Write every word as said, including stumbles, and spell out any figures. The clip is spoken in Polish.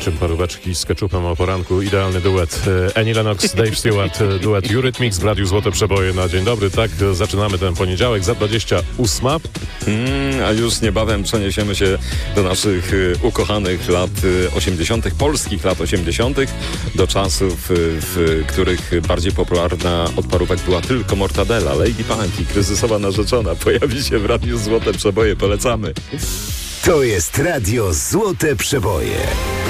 niczym paróweczki z keczupem o poranku. Idealny duet. Annie Lennox, Dave Stewart, duet Eurythmics w Radiu Złote Przeboje na dzień dobry. Tak, zaczynamy ten poniedziałek za dwadzieścia ósma. Mm, a już niebawem przeniesiemy się do naszych y, ukochanych lat y, osiemdziesiątych, polskich lat osiemdziesiątych, do czasów, y, w których bardziej popularna od parówek była tylko mortadela. Lady Punk, kryzysowa narzeczona, pojawi się w Radiu Złote Przeboje. Polecamy. To jest Radio Złote Przeboje.